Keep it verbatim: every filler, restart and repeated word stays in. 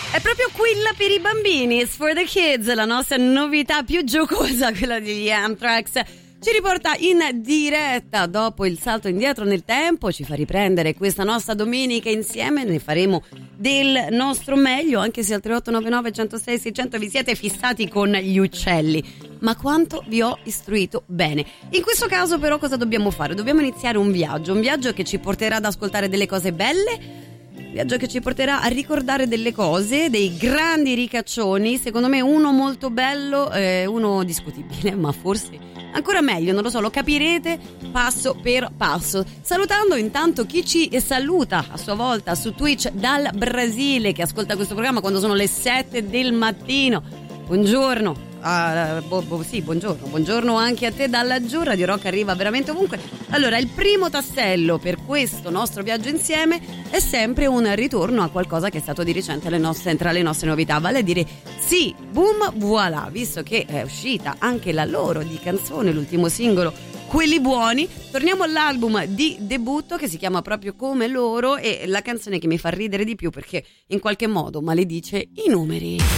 È proprio quella per i bambini, It's for the Kids, la nostra novità più giocosa, quella di Anthrax. Ci riporta in diretta dopo il salto indietro nel tempo, ci fa riprendere questa nostra domenica insieme, ne faremo del nostro meglio, anche se al tre otto nove nove uno zero sei sei zero zero vi siete fissati con gli uccelli. Ma quanto vi ho istruito bene. In questo caso però cosa dobbiamo fare? Dobbiamo iniziare un viaggio, un viaggio che ci porterà ad ascoltare delle cose belle, viaggio che ci porterà a ricordare delle cose, dei grandi ricaccioni, secondo me uno molto bello, eh, uno discutibile, ma forse ancora meglio, non lo so, lo capirete passo per passo. Salutando intanto chi ci saluta a sua volta su Twitch dal Brasile, che ascolta questo programma quando sono le sette del mattino. Buongiorno. Uh, bo, bo, sì, buongiorno, buongiorno anche a te dalla giù. Radio Rock arriva veramente ovunque. Allora, il primo tassello per questo nostro viaggio insieme è sempre un ritorno a qualcosa che è stato di recente le nostre, tra le nostre novità, vale a dire sì, boom, voilà, visto che è uscita anche la loro di canzone, l'ultimo singolo, Quelli Buoni. Torniamo all'album di debutto che si chiama proprio come loro, e la canzone che mi fa ridere di più perché in qualche modo maledice i numeri.